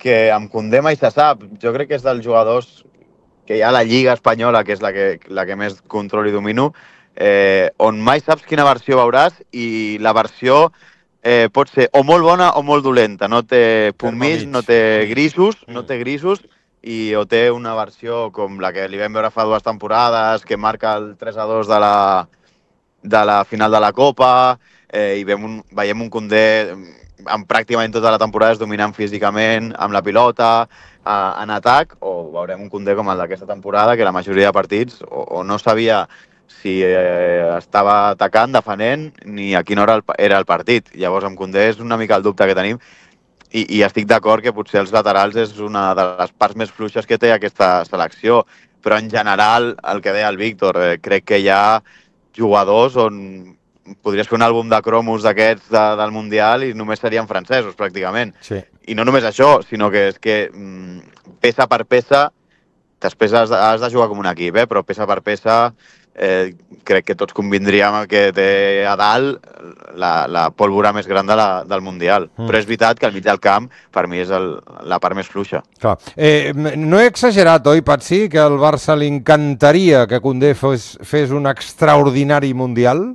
que amb Koundé mai se sap. Jo crec que és dels jugadors que hi ha a la Lliga Espanyola, que és la que més control i domino, on mai saps quina versió veuràs i la versió pot ser o molt bona o molt dolenta. No té punt mig, no té grisos, i o té una versió com la que li vam veure fa 2 temporades, que marca el 3-2 de la final de la Copa, i veiem un Koundé amb pràcticament tota la temporada es dominant físicament, amb la pilota, en atac, o veurem un Koundé com el d'aquesta temporada, que la majoria de partits o no sabia si estava atacant, defenent, ni a quina hora era el partit. Llavors, amb Koundé és una mica el dubte que tenim, i estic d'acord que potser els laterals és una de les parts més fluixes que té aquesta selecció, però en general, el que deia el Víctor, crec que hi ha jugadors on podries fer un àlbum de cromos d'aquests del Mundial i només serien francesos, pràcticament. Sí. I no només això, sinó que és que peça per peça, després has de jugar com un equip, però peça per peça crec que tots convindríem que té a dalt la pólvora més gran del Mundial. Però és veritat que al mig del camp, per mi, és la part més fluixa. Clar. No he exagerat, oi, Patxi, que al Barça li encantaria que Koundé fes un extraordinari Mundial?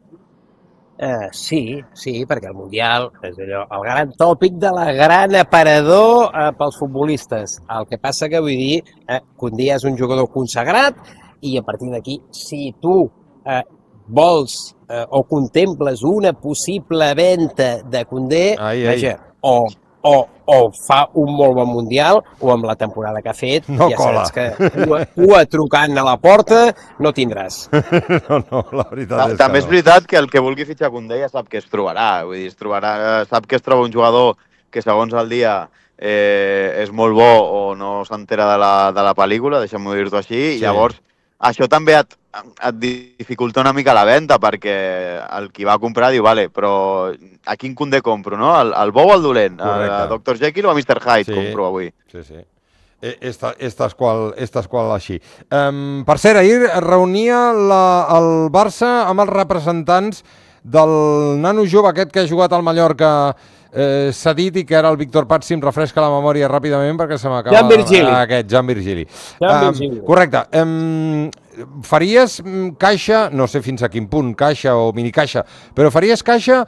Sí, perquè el Mundial és allò, el gran tòpic de la gran aparador pels futbolistes. El que passa que, vull dir, Koundé és un jugador consagrat i a partir d'aquí, si tu vols o contemples una possible venda de Koundé, vaja, o fa un molt bon Mundial, o amb la temporada que ha fet, no ja cola. saps que cua trucant a la porta no tindràs. No, la veritat és que també és veritat que el que vulgui fitxar Koundé ja sap que es trobarà. Vull dir, sap que es troba un jugador que segons el dia és molt bo o no s'entera de la pel·lícula, deixa'm-ho dir-t'ho així, i llavors això també et dificulta una mica la venda, perquè el qui va comprar diu, vale, però a quin Koundé compro, no? El bo o el dolent? A Dr. Jekyll o a Mr. Hyde compro avui? Sí. Estas qual així. Per cert, ahir es reunia el Barça amb els representants del nano jove aquest que ha jugat al Mallorca cedit i que ara el Víctor Patxi em refresca la memòria ràpidament perquè se m'acaba... Jan Virgili. Correcte. Faries caixa, no sé fins a quin punt, caixa o minicaixa, però faries caixa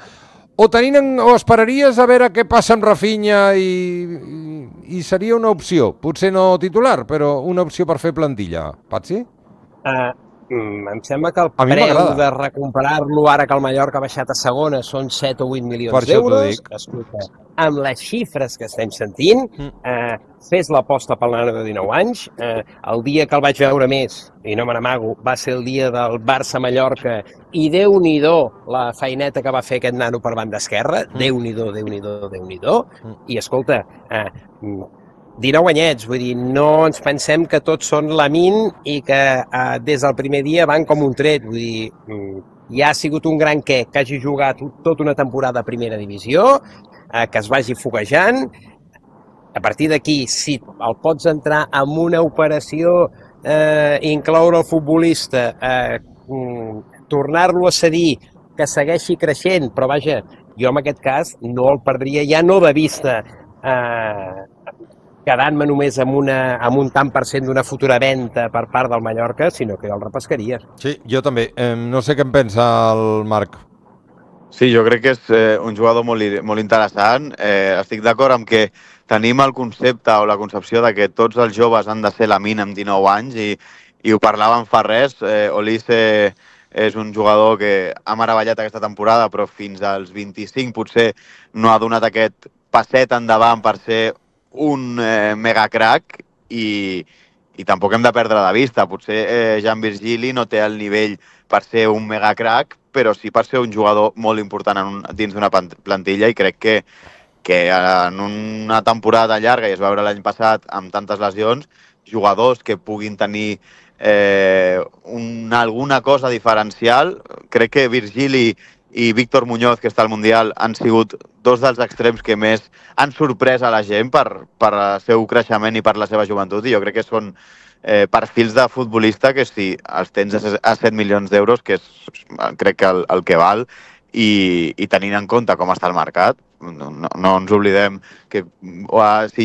o esperaries a veure què passa amb Rafinha i seria una opció, potser no titular, però una opció per fer plantilla. Patxi? Em sembla que el preu de recuperar-lo ara que el Mallorca ha baixat a segona són 7 o 8 milions d'euros. Escolta, amb les xifres que estem sentint, fes l'aposta pel nano de 19 anys. El dia que el vaig veure més, i no me n'amago, va ser el dia del Barça-Mallorca i Déu-n'hi-do la feineta que va fer aquest nano per banda esquerra. Déu-n'hi-do. I escolta, 19 anyets, vull dir, no ens pensem que tots són Lamine i que des del primer dia van com un tret, vull dir, ja ha sigut un gran que hagi jugat tota una temporada a primera divisió, que es vagi foguejant. A partir d'aquí, si el pots entrar en una operació, incloure el futbolista, tornar-lo a cedir, que segueixi creixent, però vaja, jo en aquest cas no el perdria, ja no de vista quedant-me només amb un tant per cent d'una futura venda per part del Mallorca, sinó que jo el repescaria. Sí, jo també. No sé què en pensa el Marc. Sí, jo crec que és un jugador molt interessant. Estic d'acord amb que tenim el concepte o la concepció de que tots els joves han de ser Lamine amb 19 anys i ho parlàvem fa res. Olise és un jugador que ha meravellat aquesta temporada, però fins als 25 potser no ha donat aquest passet endavant per ser un megacrack i tampoc hem de perdre de vista. Potser Jan Virgili no té el nivell per ser un megacrack, però sí per ser un jugador molt important dins d'una plantilla, i crec que en una temporada llarga, i es va veure l'any passat amb tantes lesions, jugadors que puguin tenir alguna cosa diferencial. Crec que Virgili i Víctor Muñoz, que està al Mundial, han sigut dos dels extrems que més han sorprès a la gent per el seu creixement i per la seva joventut, i jo crec que són perfils de futbolista que si els tens a 7 milions d'euros, que és crec que el que val, i tenint en compte com està el mercat, no ens oblidem que si